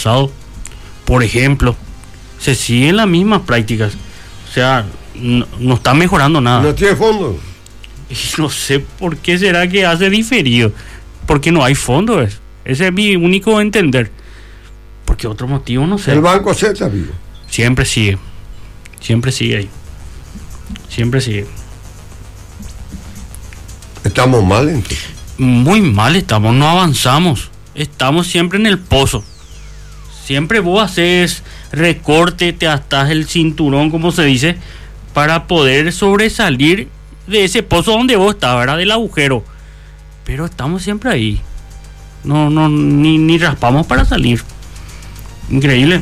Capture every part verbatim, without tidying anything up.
pasado, por ejemplo. Se siguen las mismas prácticas. O sea, no, no está mejorando nada. No tiene fondo. Y no sé por qué será que hace diferido. Porque no hay fondo. Es. Ese es mi único entender. Porque otro motivo no sé. El Banco Z, vivo. Siempre sigue. Siempre sigue ahí. Siempre sigue. Estamos mal entonces. Muy mal estamos, no avanzamos. Estamos siempre en el pozo. Siempre vos haces recorte, te atás el cinturón, como se dice, para poder sobresalir de ese pozo donde vos estás, ¿verdad? Del agujero. Pero estamos siempre ahí. No, no, ni, ni raspamos para salir. Increíble.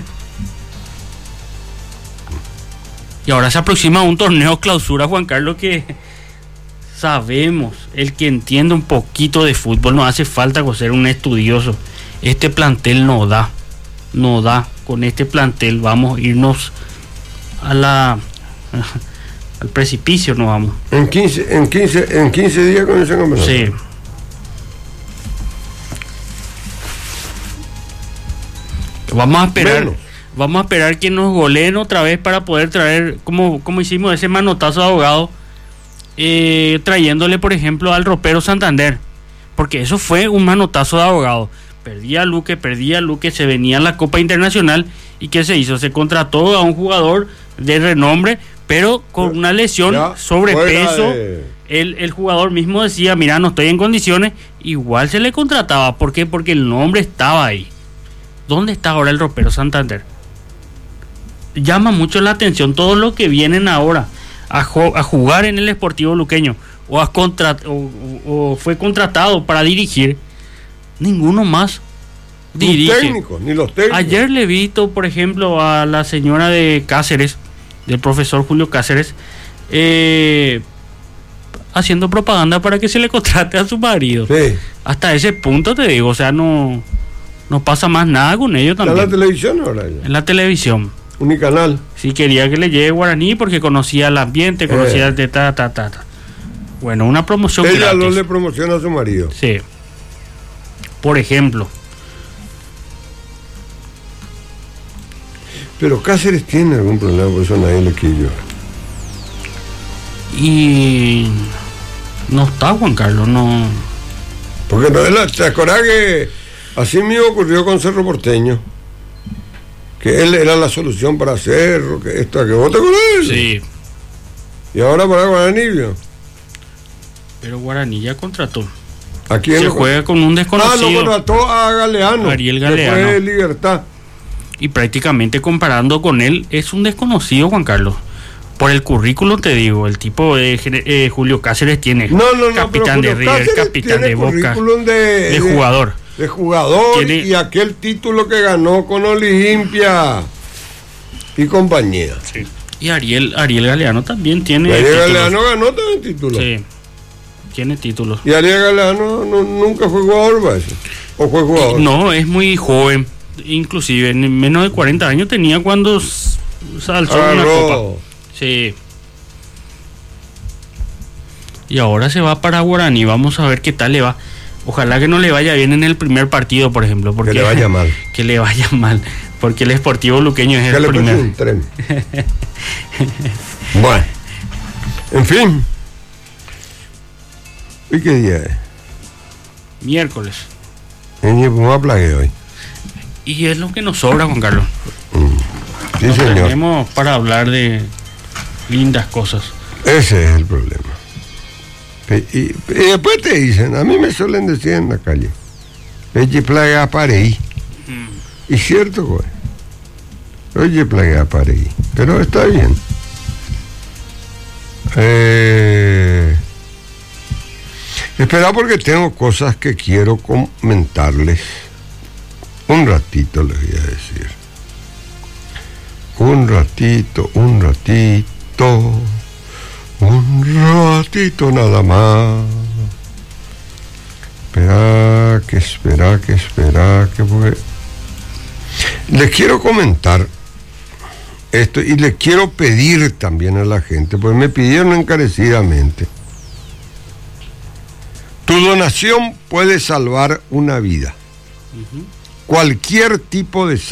Y ahora se aproxima un torneo clausura, Juan Carlos, que sabemos, el que entiende un poquito de fútbol, no hace falta ser un estudioso. Este plantel no da. No da. Con este plantel vamos a irnos a la al precipicio, no vamos. En quince, en quince, en quince días con ese campeonato. Sí. Vamos a esperar. Menos. Vamos a esperar que nos goleen otra vez para poder traer, como, como hicimos ese manotazo de abogado, eh, trayéndole, por ejemplo, al ropero Santander. Porque eso fue un manotazo de abogado. Perdía Luque, perdía Luque, se venía a la Copa Internacional. ¿Y qué se hizo? Se contrató a un jugador de renombre, pero con una lesión, ya, sobrepeso. De... El, el jugador mismo decía, mira, no estoy en condiciones. Igual se le contrataba. ¿Por qué? Porque el nombre estaba ahí. ¿Dónde está ahora el ropero Santander? Llama mucho la atención todos los que vienen ahora a, jo- a jugar en el Sportivo Luqueño o, a contra- o, o, o fue contratado para dirigir. Ninguno más dirige. Ni técnico, ni los técnicos. Ayer le he visto, por ejemplo, a la señora de Cáceres, del profesor Julio Cáceres, eh, haciendo propaganda para que se le contrate a su marido. Sí. Hasta ese punto te digo, o sea, no, no pasa más nada con ellos también. ¿En la televisión ahora? Ya? En la televisión. Unicanal. Sí, quería que le llegue Guaraní porque conocía el ambiente, conocía eh. de ta, ta, ta, ta. Bueno, una promoción Ella gratis. no le promociona a su marido. Sí. Por ejemplo. Pero Cáceres tiene algún problema, por eso nadie le quiere llevar. Y no está Juan Carlos, no. Porque no es la, ¿te acordás que así mismo ocurrió con Cerro Porteño? Que él era la solución para Cerro, que esto, que vos te acordás. Sí. Y ahora para Guaraní, ¿vio? Pero Guaraní ya contrató. ¿A quién? Se juega con un desconocido. Ah, no contrató a Galeano. Ariel Galeano. Después de Libertad. Y prácticamente comparando con él, es un desconocido, Juan Carlos. Por el currículum te digo, el tipo de eh, Julio Cáceres tiene no, no, no, capitán de River, capitán de Boca, de, de, de jugador. De jugador tiene, y aquel título que ganó con Olimpia y compañía. Sí. Y Ariel, Ariel Galeano también tiene y Ariel títulos. Galeano ganó también títulos. Sí, tiene títulos. Y Ariel Galeano no, nunca fue jugador, ¿va? ¿O fue jugador? No, es muy joven. Inclusive en menos de cuarenta años tenía cuando alzó ah, una no. copa. Sí. Y ahora se va para Guaraní. Vamos a ver qué tal le va. Ojalá que no le vaya bien en el primer partido, por ejemplo. Porque, que le vaya mal. Que le vaya mal. Porque el Sportivo Luqueño es que el le primero. Un tren. Bueno. En fin. ¿Y qué día es? Miércoles. Vamos a plague hoy. Y es lo que nos sobra, Juan Carlos. Mm. Sí, nos señor. Tenemos para hablar de lindas cosas. Ese es el problema. Y, y después te dicen, a mí me suelen decir en la calle, oye, plaga pareí. Mm. Y cierto, güey. Oye, plaga pareí. Pero está bien. Eh, espera porque tengo cosas que quiero comentarles. Un ratito les voy a decir. Un ratito, un ratito. Un ratito nada más. Espera, que espera, que espera, que porque... Les quiero comentar esto y les quiero pedir también a la gente, porque me pidieron encarecidamente. Tu donación puede salvar una vida. Uh-huh. Cualquier tipo de